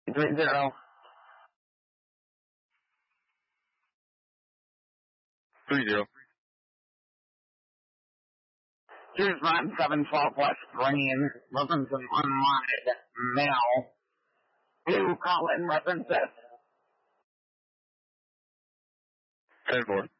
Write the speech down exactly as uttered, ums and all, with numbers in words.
Three zero. Three zero. Two five seven Southwest Green, Robinson unwanted, male. Two call-in references. Ten four.